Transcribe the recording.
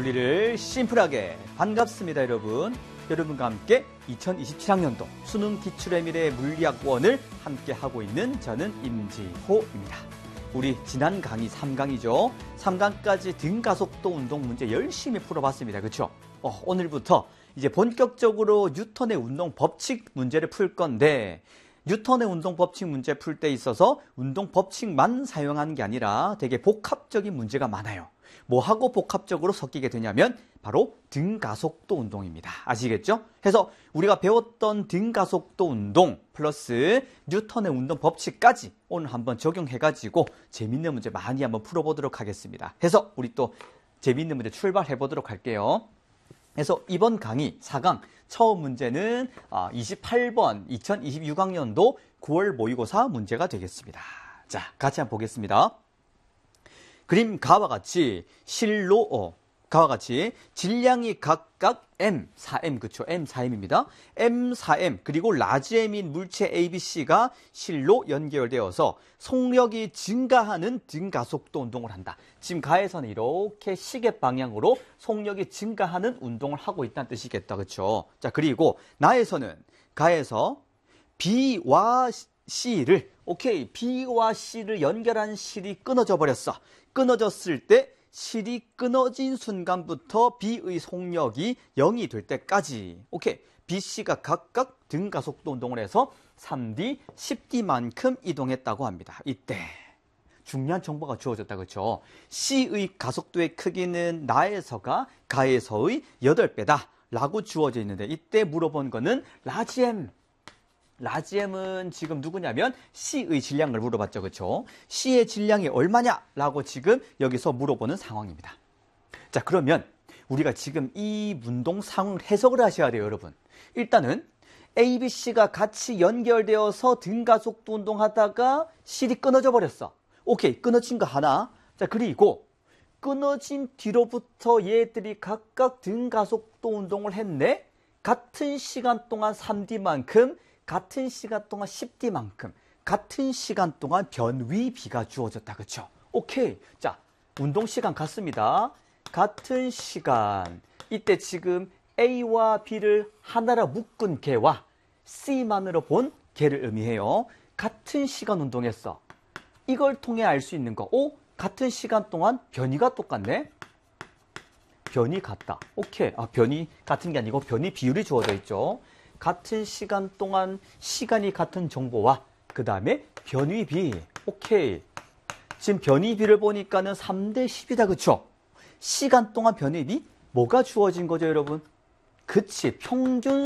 물리를 심플하게 반갑습니다, 여러분. 여러분과 함께 2027학년도 수능 기출의 미래 물리학원을 함께 하고 있는 저는 임지호입니다. 우리 지난 강의 3강이죠. 3강까지 등가속도 운동 문제 열심히 풀어봤습니다. 그렇죠? 오늘부터 이제 본격적으로 뉴턴의 운동 법칙 문제를 풀 건데, 뉴턴의 운동 법칙 문제 풀 때 있어서 운동 법칙만 사용하는 게 아니라 되게 복합적인 문제가 많아요. 뭐하고 복합적으로 섞이게 되냐면 바로 등가속도 운동입니다. 아시겠죠? 그래서 우리가 배웠던 등가속도 운동 플러스 뉴턴의 운동 법칙까지 오늘 한번 적용해가지고 재밌는 문제 많이 한번 풀어보도록 하겠습니다. 그래서 우리 또 재밌는 문제 출발해 보도록 할게요. 그래서 이번 강의 4강 처음 문제는 28번 2026학년도 9월 모의고사 문제가 되겠습니다. 자, 같이 한번 보겠습니다. 그림 가와 같이 가와 같이 질량이 각각 M, 4M, 그쵸? M, 4M입니다. M, 4M, 그리고 라지 M인 물체 ABC가 실로 연결되어서 속력이 증가하는 등가속도 운동을 한다. 지금 가에서는 이렇게 시계 방향으로 속력이 증가하는 운동을 하고 있다는 뜻이겠다. 그쵸? 자, 그리고 나에서는 가에서 B와 C를, B와 C를 연결한 실이 끊어져 버렸어. 끊어졌을 때 실이 끊어진 순간부터 B의 속력이 0이 될 때까지 BC가 각각 등가속도 운동을 해서 3D, 10D만큼 이동했다고 합니다. 이때 중요한 정보가 주어졌다. 그렇죠? C의 가속도의 크기는 나에서가 가에서의 8배다 라고 주어져 있는데, 이때 물어본 거는 라지 M. 라지 M은 지금 누구냐면 C의 질량을 물어봤죠. 그렇죠? C의 질량이 얼마냐? 라고 지금 여기서 물어보는 상황입니다. 자, 그러면 우리가 지금 이 운동 상황을 해석을 하셔야 돼요, 여러분. 일단은 ABC가 같이 연결되어서 등가속도 운동하다가 실이 끊어져 버렸어. 끊어진 거 하나. 자, 그리고 끊어진 뒤로부터 얘들이 각각 등가속도 운동을 했네. 같은 시간 동안 3D만큼, 같은 시간 동안 10D만큼, 같은 시간 동안 변위비가 주어졌다. 그렇죠? 자, 운동 시간 같습니다. 같은 시간. 이때 지금 A와 B를 하나로 묶은 개와 C만으로 본 개를 의미해요. 같은 시간 운동했어. 이걸 통해 알 수 있는 거. 같은 시간 동안 변위가 똑같네. 변이 같다. 변이 같은 게 아니고 변이 비율이 주어져 있죠. 같은 시간 동안 시간이 같은 정보와 그 다음에 변위비. 지금 변위비를 보니까는 3대 10이다. 그쵸? 시간 동안 변위비 뭐가 주어진 거죠, 여러분? 그치, 평균